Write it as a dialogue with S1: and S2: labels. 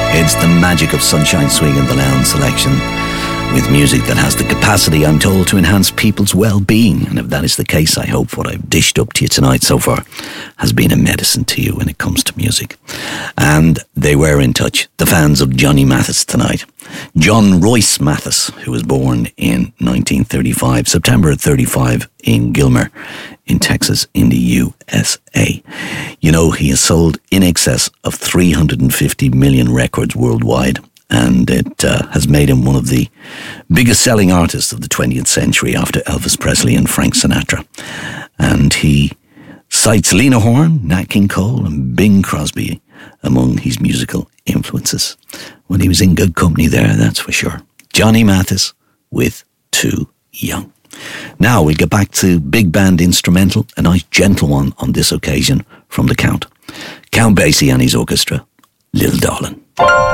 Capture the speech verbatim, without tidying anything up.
S1: It's the magic of Sunshine Swing and the Lounge selection, with music that has the capacity, I'm told, to enhance people's well-being. And if that is the case, I hope what I've dished up to you tonight so far has been a medicine to you when it comes to music. And they were in touch, the fans of Johnny Mathis tonight. John Royce Mathis, who was born in nineteen thirty-five, September thirty-five, in Gilmer, in Texas, in the U S A. You know, he has sold in excess of three hundred fifty million records worldwide, and it uh, has made him one of the biggest selling artists of the twentieth century after Elvis Presley and Frank Sinatra. And he cites Lena Horne, Nat King Cole and Bing Crosby among his musical influences. Well, he was in good company there, that's for sure. Johnny Mathis with Too Young. Now we'll get back to big band instrumental, a nice gentle one on this occasion from the Count. Count Basie and his orchestra, Little Darling.